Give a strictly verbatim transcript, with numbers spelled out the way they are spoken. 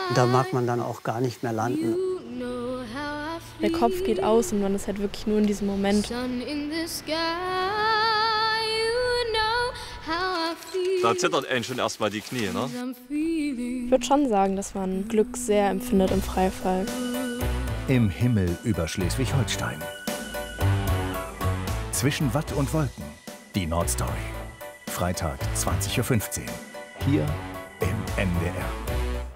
Da mag man dann auch gar nicht mehr landen. Der Kopf geht aus und man ist halt wirklich nur in diesem Moment. Da zittert einen schon erstmal die Knie, ne? Ich würde schon sagen, dass man Glück sehr empfindet im Freifall. Im Himmel über Schleswig-Holstein. Zwischen Watt und Wolken. Die Nordstory. Freitag zwanzig Uhr fünfzehn. Hier im N D R.